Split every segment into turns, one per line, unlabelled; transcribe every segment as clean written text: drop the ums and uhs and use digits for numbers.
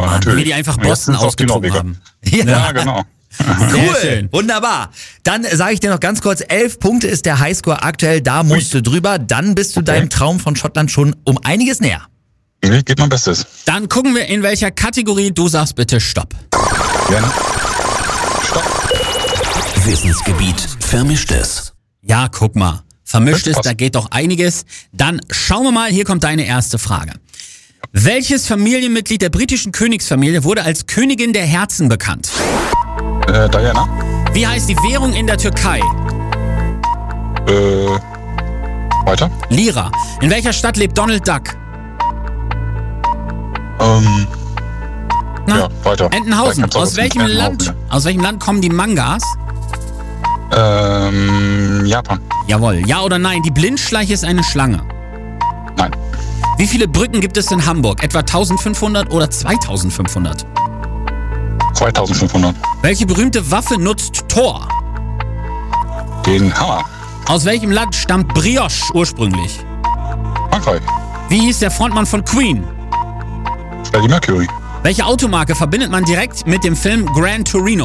Fußball,
Mann,
natürlich.
wie die einfach
Und jetzt
Boston
sind's auch die
ausgetrunken
Norweger.
haben.
Ja, genau.
Sehr schön. Wunderbar. Dann sage ich dir noch ganz kurz, 11 Punkte ist der Highscore aktuell, da musst du drüber. Dann bist du deinem Traum von Schottland schon um einiges näher.
Ich gebe mein Bestes.
Dann gucken wir, in welcher Kategorie. Du sagst bitte Stopp.
Gerne. Stopp.
Wissensgebiet Vermischtes.
Ja, guck mal. Vermischtes,
Das passt.
da geht doch einiges. Dann schauen wir mal, hier kommt deine erste Frage. Welches Familienmitglied der britischen Königsfamilie wurde als Königin der Herzen bekannt?
Diana.
Wie heißt die Währung in der Türkei?
Weiter.
Lira. In welcher Stadt lebt Donald Duck? Na?
Ja, weiter.
Entenhausen.
Weiter.
Aus welchem Land kommen die Mangas?
Japan.
Jawohl. Ja oder nein? Die Blindschleiche ist eine Schlange.
Nein.
Wie viele Brücken gibt es in Hamburg? Etwa 1500 oder 2500?
2500.
Welche berühmte Waffe nutzt Thor?
Den Hammer.
Aus welchem Land stammt Brioche ursprünglich?
Frankreich.
Wie hieß der Frontmann von Queen?
Freddie Mercury.
Welche Automarke verbindet man direkt mit dem Film Gran Torino?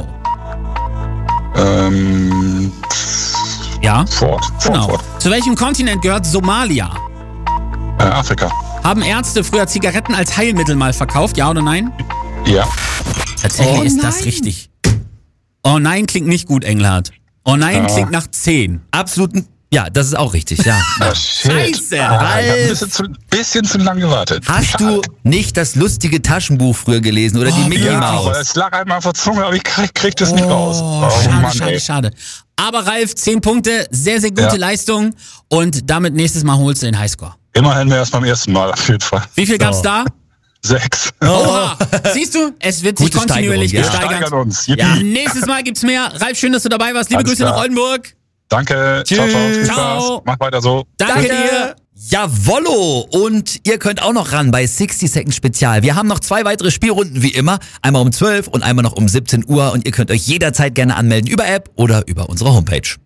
Ja?
Ford.
Genau.
Ford.
Zu welchem Kontinent gehört Somalia?
Afrika.
Haben Ärzte früher Zigaretten als Heilmittel mal verkauft? Ja oder nein?
Ja.
Tatsächlich
Oh
ist das
nein.
richtig. Oh nein klingt nicht gut, Engelhardt. Oh nein klingt nach 10.
Absoluten. Ja, das ist auch richtig, ja.
Shit.
Scheiße,
Ich hab ein
Ralf.
bisschen zu lang gewartet.
Hast du nicht das lustige Taschenbuch früher gelesen oder die Mickey
Ja, aber
Maus?
es lag einmal auf der Zunge, aber ich krieg das nicht raus.
Schade. Aber Ralf, 10 Punkte, sehr, sehr gute
Ja.
Leistung. Und damit nächstes Mal holst du den Highscore.
Immerhin mehr als beim ersten Mal, auf jeden Fall.
Wie viel gab's da?
6.
Oha. Siehst du, es wird sich
Gute
kontinuierlich
Steigerung, ja.
gesteigert.
Steigern uns. Yippie.
Ja, nächstes Mal gibt's mehr. Ralf, schön, dass du dabei warst. Liebe
Alles
Grüße nach
klar.
Oldenburg.
Danke. Ciao, ciao. Viel
Ciao.
Spaß. Mach weiter so.
Danke dir.
Jawollo! Und ihr könnt auch noch ran bei 60 Seconds Spezial. Wir haben noch 2 weitere Spielrunden wie immer. Einmal um 12 und einmal noch um 17 Uhr. Und ihr könnt euch jederzeit gerne anmelden über App oder über unsere Homepage.